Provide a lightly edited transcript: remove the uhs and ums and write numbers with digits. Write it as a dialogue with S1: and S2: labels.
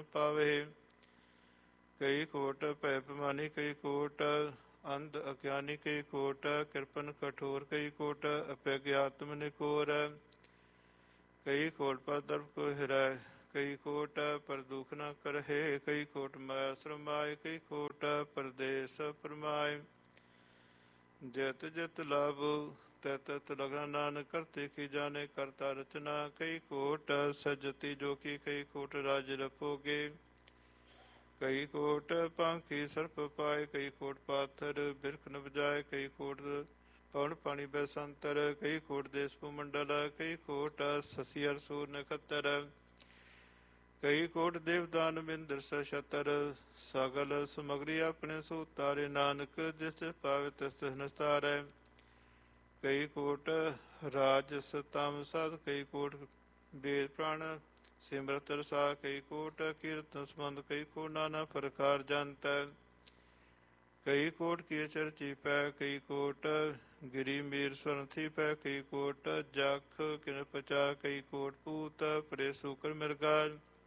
S1: ਪਾਵੇ। ਕਈ ਕੋਟ ਭੈ ਭਮਾਨੀ ਕਈ ਕੋਟ, ਅੰਧ ਅਗਿਆਨੀ ਕਈ ਕੋਟ, ਕਿਰਪਨ ਕਠੋਰ ਕਈ ਕੋਟ, ਅਪਿਆਗਿਆਤਮ ਨਿਕੋਰ। ਕਈ ਕੋਟ ਪਰ ਦਰਬ ਕੋ ਹਿਰੈ, ਕਈ ਕੋਟ ਪਰ ਦੁਖ ਨ ਕਰਹਿ, ਕਈ ਕੋਟ ਮਾਇਆ ਸਰਮਾਏ, ਕਈ ਕੋਟ ਪਰਦੇਸ ਪਰਮਾਏ। ਜਿਤ ਜਿਤ ਲਾਭੁ ਤੈ ਤਤ ਲਗਨਾ, ਨਾਨਕ ਕਰਤੇ ਕੀ ਜਾਣੇ ਕਰਤਾ ਰਚਨਾ। ਕਈ ਕੋਟ ਸਜਤੀ ਜੋ ਕੀ, ਕਈ ਕੋਟ ਰਾਜ ਰਪੋਗੇ, ਕਈ ਕੋਟ ਪਾਂਖੀ ਸਰਪ ਪਾਏ, ਕਈ ਕੋਟ ਪਾਥਰ ਬਿਰਖ ਨ ਬਜਾਏ, ਕਈ ਕੋਟ ਪਵਨ ਪਾਣੀ ਬੈਸੰਤਰ, ਕਈ ਕੋਟ ਦੇਸ ਭੂਮੰਡਲ, ਕਈ ਕੋਟ ਸਸੀ ਅਰ ਸੂਰ ਨਖੱਤਰ, ਕਈ ਕੋਟ ਦੇਵਦਾਨ ਬਿੰਦਰ ਸਛਤਰ। ਸਗਲ ਸਮਗਰੀ ਆਪਣੇ ਸੋ ਉਤਾਰੇ, ਨਾਨਕ ਜਿਸ ਪਾਵੇ ਤਿਸ ਤਿਸ ਨਿਸਤਾਰੈ। ਕਈ ਕੋਟ ਰਾਜ ਸਤਮ ਸਦ, ਕਈ ਕੋਟ ਵੇਦ ਪ੍ਰਾਣ ਸਿਮਰਤ ਰਸਾ, ਕਈ ਕੋਟ ਕੀਰਤਨ ਸੰਬੰਧ, ਕਈ ਕੋਟ ਨਾਨਾ ਪ੍ਰਕਾਰ ਜੰਤ। ਕਈ ਕੋਟ ਕੀ ਚਰਚੀ ਪੈ, ਕਈ ਕੋਟ ਗਿਰੀ ਮੀਰ ਸਵਰਨ ਥੀਪੈ, ਕਈ ਕੋਟ ਜਖ ਕਿਨ ਪਚਾ, ਕਈ ਕੋਟ ਪੂਤ ਪਰੇ ਸੂਕਰ ਮਿਰਗਾ।